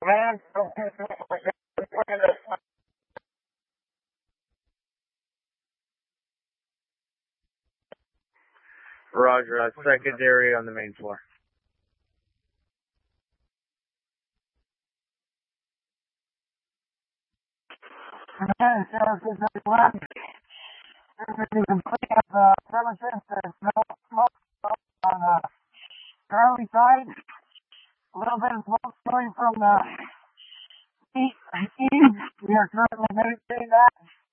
Roger, secondary on the main floor. Okay, Sheriff 691. There's the complete of the premises. There's no smoke on the Charlie side. A little bit of smoke coming from the east. We are currently meditating that.